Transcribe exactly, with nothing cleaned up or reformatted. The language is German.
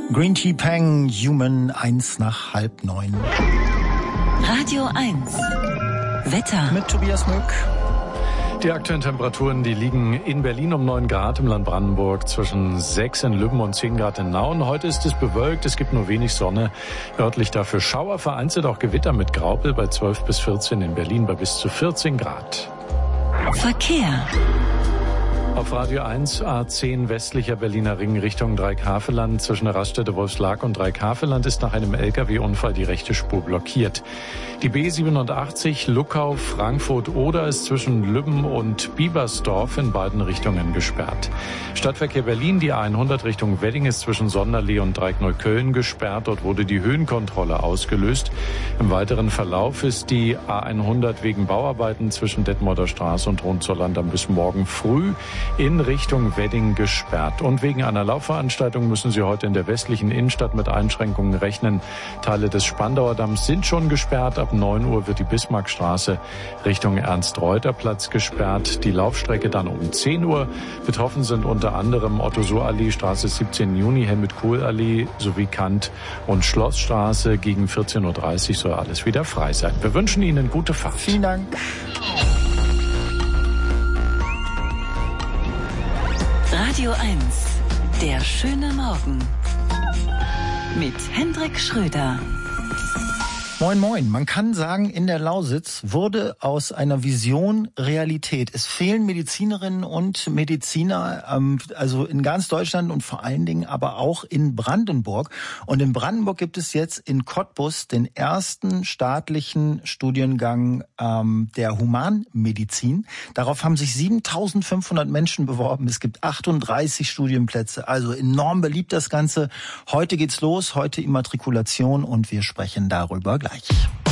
Green Tea Peng, Human, eins nach halb neun. Radio eins. Wetter. Mit Tobias Mück. Die aktuellen Temperaturen, die liegen in Berlin um neun Grad, im Land Brandenburg zwischen sechs in Lübben und zehn Grad in Nauen. Heute ist es bewölkt, es gibt nur wenig Sonne. Örtlich dafür Schauer, vereinzelt auch Gewitter mit Graupel bei zwölf bis vierzehn, in Berlin bei bis zu vierzehn Grad. Verkehr. Auf Radio eins A zehn westlicher Berliner Ring Richtung Dreieckhaveland zwischen der Raststätte Wolfslark und Dreieckhaveland ist nach einem L K W-Unfall die rechte Spur blockiert. Die B siebenundachtzig Luckau Frankfurt-Oder ist zwischen Lübben und Biebersdorf in beiden Richtungen gesperrt. Stadtverkehr Berlin, die A hundert Richtung Wedding ist zwischen Sonderlee und Dreieckneukölln gesperrt. Dort wurde die Höhenkontrolle ausgelöst. Im weiteren Verlauf ist die A hundert wegen Bauarbeiten zwischen Detmolder Straße und Hohenzollern bis morgen früh in Richtung Wedding gesperrt. Und wegen einer Laufveranstaltung müssen Sie heute in der westlichen Innenstadt mit Einschränkungen rechnen. Teile des Spandauer Damms sind schon gesperrt. Ab neun Uhr wird die Bismarckstraße Richtung Ernst-Reuter-Platz gesperrt. Die Laufstrecke dann um zehn Uhr. Betroffen sind unter anderem Otto-Suhr-Allee, Straße siebzehn Juni, Helmut-Kohl-Allee sowie Kant- und Schlossstraße. Gegen vierzehn Uhr dreißig soll alles wieder frei sein. Wir wünschen Ihnen gute Fahrt. Vielen Dank. Radio eins. Der schöne Morgen. Mit Hendrik Schröder. Moin, moin. Man kann sagen, in der Lausitz wurde aus einer Vision Realität. Es fehlen Medizinerinnen und Mediziner, ähm, also in ganz Deutschland und vor allen Dingen aber auch in Brandenburg. Und in Brandenburg gibt es jetzt in Cottbus den ersten staatlichen Studiengang ähm, der Humanmedizin. Darauf haben sich siebentausendfünfhundert Menschen beworben. Es gibt achtunddreißig Studienplätze. Also enorm beliebt das Ganze. Heute geht's los, heute Immatrikulation und wir sprechen darüber gleich.